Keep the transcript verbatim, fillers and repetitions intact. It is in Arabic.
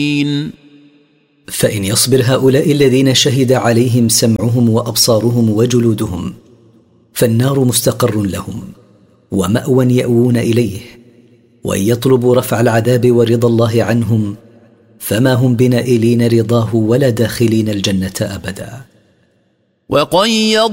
فإن يصبر هؤلاء الذين شهد عليهم سمعهم وأبصارهم وجلودهم فالنار مستقر لهم ومأوى يأوون إليه، وإن يطلبوا رفع العذاب ورضا الله عنهم فما هم بنائلين رضاه ولا داخلين الجنة أبدا. وقيض